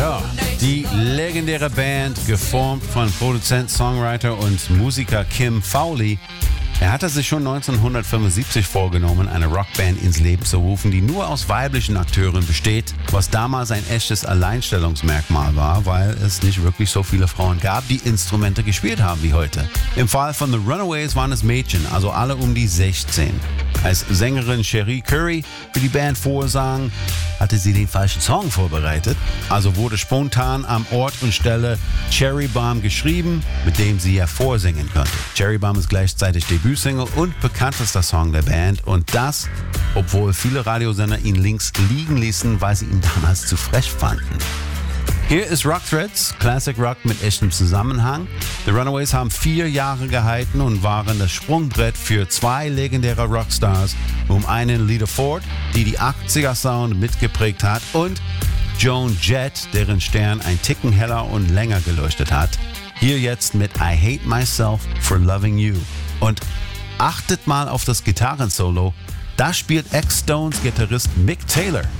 Ja, die legendäre Band, geformt von Produzent, Songwriter und Musiker Kim Fowley. Er hatte sich schon 1975 vorgenommen, eine Rockband ins Leben zu rufen, die nur aus weiblichen Akteuren besteht, was damals ein echtes Alleinstellungsmerkmal war, weil es nicht wirklich so viele Frauen gab, die Instrumente gespielt haben wie heute. Im Fall von The Runaways waren es Mädchen, also alle um die 16. Als Sängerin Cherie Currie für die Band vorsang, hatte sie den falschen Song vorbereitet. Also wurde spontan am Ort und Stelle Cherry Bomb geschrieben, mit dem sie ja vorsingen konnte. Cherry Bomb ist gleichzeitig Debütsingle und bekanntester Song der Band. Und das, obwohl viele Radiosender ihn links liegen ließen, weil sie ihn damals zu frech fanden. Hier ist Rock Threads, Classic Rock mit echtem Zusammenhang. The Runaways haben 4 Jahre gehalten und waren das Sprungbrett für 2 legendäre Rockstars, einen Lita Ford, die 80er-Sound mitgeprägt hat, und Joan Jett, deren Stern ein Ticken heller und länger geleuchtet hat. Hier jetzt mit I Hate Myself for Loving You. Und achtet mal auf das Gitarrensolo. Da spielt Ex-Stones-Gitarrist Mick Taylor.